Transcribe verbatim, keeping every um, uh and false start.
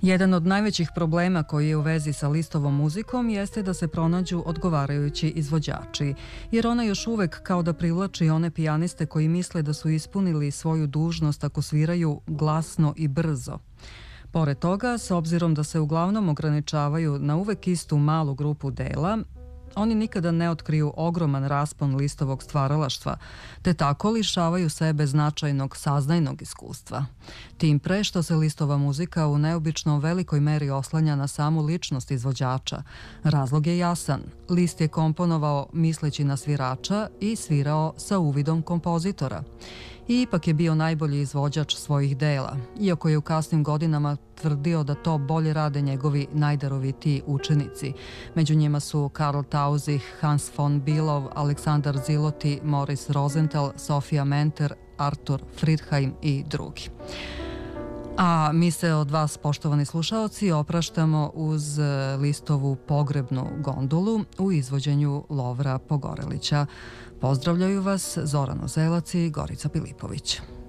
Jedan od najvećih problema koji je u vezi sa Listovom muzikom jeste da se pronađu odgovarajući izvođači, jer ona još uvek kao da privlači one pijaniste koji misle da su ispunili svoju dužnost ako sviraju glasno i brzo. Pored toga, s obzirom da se uglavnom ograničavaju na uvek istu malu grupu dela, oni nikada ne otkriju ogroman raspon Listovog stvaralaštva, te tako lišavaju sebe značajnog saznajnog iskustva. Tim pre što se Listova muzika u neobično velikoj meri oslanja na samu ličnost izvođača. Razlog je jasan. List je komponovao misleći na svirača i svirao sa uvidom kompozitora. I ipak je bio najbolji izvođač svojih dela, iako je u kasnim godinama tvrdio da to bolje rade njegovi najdarovitiji učenici. Među njima su Karl Tausig, Hans von Bülow, Aleksandar Ziloti, Moris Rosenthal, Sofia Menter, Artur Friedheim i drugi. A mi se od vas, poštovani slušaoci, opraštamo uz Listovu pogrebnu gondolu u izvođenju Lovra Pogorelića. Pozdravljaju vas Zoran Uzelac i Gorica Pilipović.